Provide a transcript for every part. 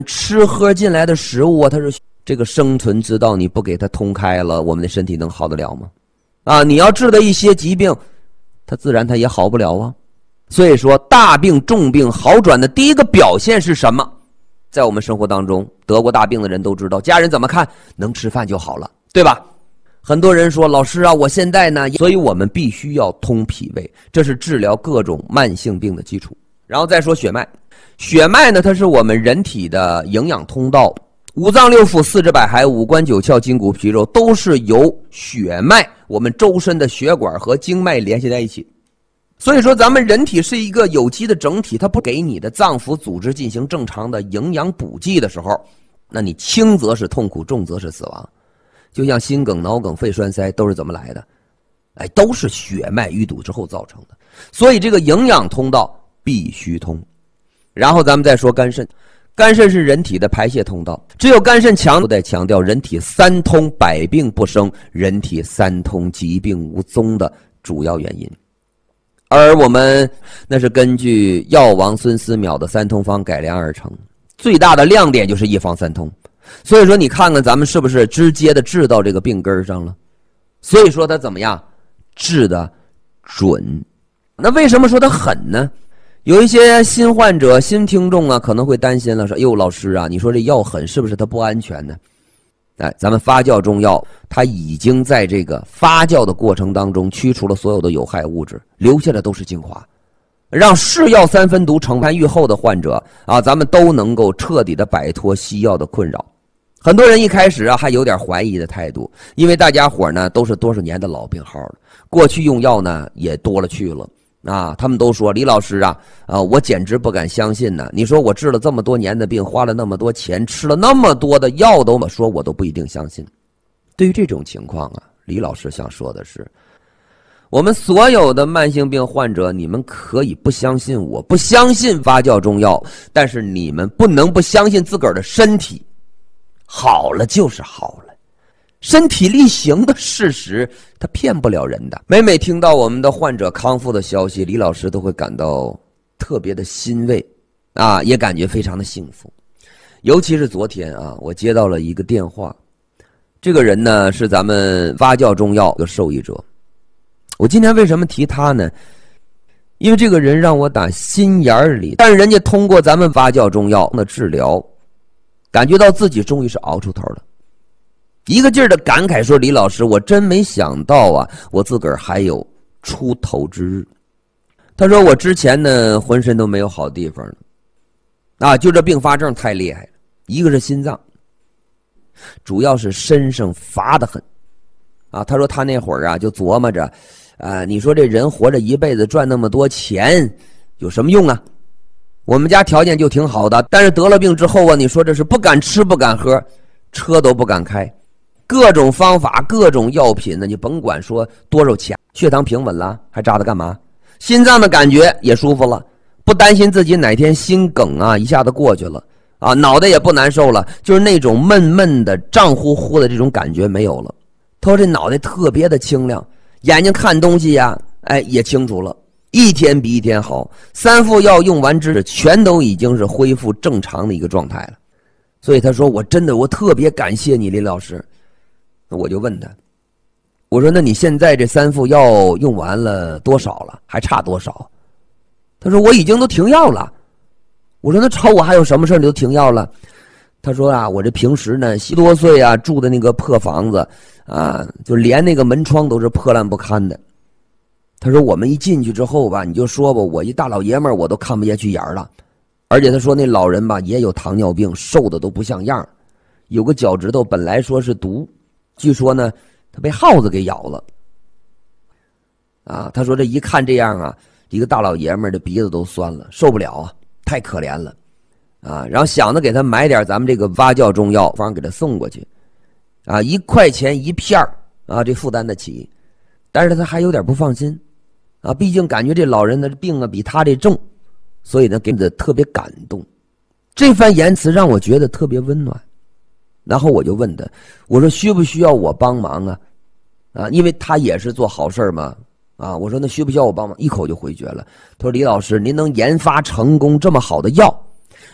吃喝进来的食物啊，它是这个生存之道，你不给它通开了，我们的身体能好得了吗？啊，你要治的一些疾病，它自然它也好不了啊。所以说大病重病好转的第一个表现是什么？在我们生活当中，得过大病的人都知道，家人怎么看？能吃饭就好了，对吧？很多人说，老师啊，我现在呢，所以我们必须要通脾胃，这是治疗各种慢性病的基础。然后再说血脉，血脉呢，它是我们人体的营养通道，五脏六腑、四肢百骸、五官九窍、筋骨皮肉都是由血脉，我们周身的血管和经脉联系在一起。所以说咱们人体是一个有机的整体，它不给你的脏腑组织进行正常的营养补给的时候，那你轻则是痛苦，重则是死亡。就像心梗、脑梗、肺栓塞都是怎么来的？都是血脉淤堵之后造成的。所以这个营养通道必须通。然后咱们再说肝肾，肝肾是人体的排泄通道，只有肝肾强，都在强调人体三通百病不生，人体三通疾病无踪的主要原因。而我们那是根据药王孙思邈的三通方改良而成，最大的亮点就是一方三通。所以说你看看咱们是不是直接的治到这个病根上了？所以说它怎么样？治的准。那为什么说它狠呢？有一些新患者、新听众啊，可能会担心了，说：“哟，老师啊，你说这药狠，是不是它不安全呢？”咱们发酵中药，它已经在这个发酵的过程当中驱除了所有的有害物质，留下的都是精华，让是药三分毒、成盘愈后的患者啊，咱们都能够彻底的摆脱西药的困扰。很多人一开始啊还有点怀疑的态度，因为大家伙呢都是多少年的老病号了，过去用药呢也多了去了啊，他们都说李老师啊，我简直不敢相信呢。你说我治了这么多年的病，花了那么多钱，吃了那么多的药，都说我都不一定相信。对于这种情况啊，李老师想说的是，我们所有的慢性病患者，你们可以不相信我，不相信发酵中药，但是你们不能不相信自个儿的身体，好了就是好了。身体力行的事实，它骗不了人的。每每听到我们的患者康复的消息，李老师都会感到特别的欣慰啊，也感觉非常的幸福。尤其是昨天啊，我接到了一个电话，这个人呢是咱们发酵中药的受益者。我今天为什么提他呢？因为这个人让我打心眼里，但是人家通过咱们发酵中药的治疗，感觉到自己终于是熬出头了。一个劲儿的感慨说，李老师，我真没想到啊，我自个儿还有出头之日。他说我之前呢浑身都没有好地方了啊，就这并发症太厉害了，一个是心脏，主要是身上乏得很啊。他说他那会儿啊就琢磨着你说这人活着一辈子赚那么多钱有什么用啊？我们家条件就挺好的，但是得了病之后啊，你说这是不敢吃不敢喝，车都不敢开，各种方法各种药品呢，你甭管说多少钱，血糖平稳了还扎它干嘛？心脏的感觉也舒服了，不担心自己哪天心梗啊一下子过去了啊，脑袋也不难受了，就是那种闷闷的胀乎乎的这种感觉没有了。他说这脑袋特别的清亮，眼睛看东西呀也清楚了，一天比一天好。3副药用完之后全都已经是恢复正常的一个状态了。所以他说我特别感谢你李老师。我就问他，我说那你现在这3副药用完了多少了？还差多少？他说我已经都停药了。我说那吵我还有什么事你都停药了？他说啊，我这平时呢10多岁啊住的那个破房子啊，就连那个门窗都是破烂不堪的。他说我们一进去之后吧，你就说吧，我一大老爷们儿我都看不下去眼了。而且他说那老人吧也有糖尿病，瘦的都不像样，有个脚趾头本来说是毒，据说呢他被耗子给咬了啊。他说这一看这样啊，一个大老爷们儿的鼻子都酸了，受不了啊，太可怜了啊。然后想着给他买点咱们这个发酵中药方给他送过去啊，1块钱1片啊，这负担得起。但是他还有点不放心啊，毕竟感觉这老人的病啊比他这重，所以呢给他特别感动。这番言辞让我觉得特别温暖。然后我就问他，我说需不需要我帮忙啊？因为他也是做好事嘛啊。我说那需不需要我帮忙？一口就回绝了。他说李老师，您能研发成功这么好的药，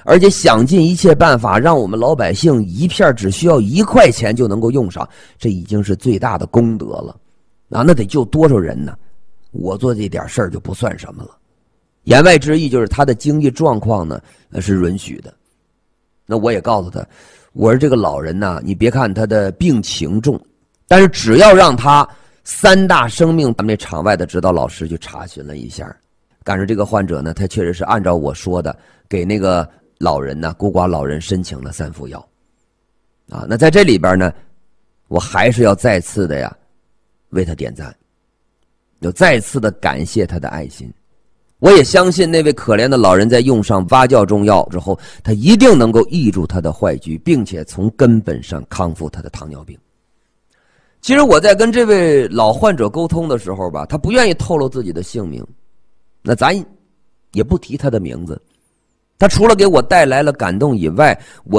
而且想尽一切办法让我们老百姓一片只需要1块钱就能够用上，这已经是最大的功德了啊！那得救多少人呢？我做这点事儿就不算什么了。言外之意就是他的经济状况呢是允许的。那我也告诉他，我说这个老人呢，你别看他的病情重，但是只要让他3大生命，咱们这场外的指导老师去查询了一下，赶上这个患者呢，他确实是按照我说的给那个老人呢，孤寡老人申请了3副药啊。那在这里边呢，我还是要再次的呀为他点赞，要再次的感谢他的爱心。我也相信那位可怜的老人在用上蛙教中药之后，他一定能够抑住他的坏疽，并且从根本上康复他的糖尿病。其实我在跟这位老患者沟通的时候吧，他不愿意透露自己的姓名，那咱也不提他的名字。他除了给我带来了感动以外，我